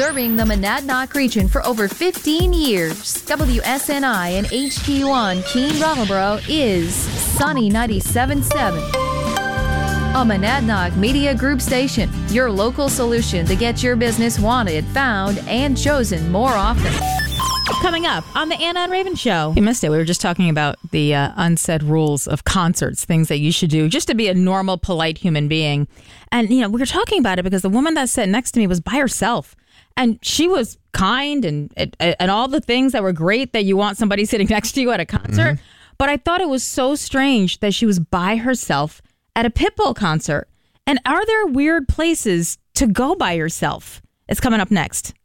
Serving the Monadnock region for over 15 years, WSNI and HD1 Keene Brattleboro is Sunny 97.7. A Monadnock Media Group station, your local solution to get your business wanted, found, and chosen more often. Coming up on the Anna and Raven Show. You missed it. We were just talking about the unsaid rules of concerts, things that you should do just to be a normal, polite human being. And, we were talking about it because the woman that sat next to me was by herself. And she was kind and all the things that were great that you want somebody sitting next to you at a concert. Mm-hmm. But I thought it was so strange that she was by herself at a Pitbull concert. And are there weird places to go by yourself? It's coming up next.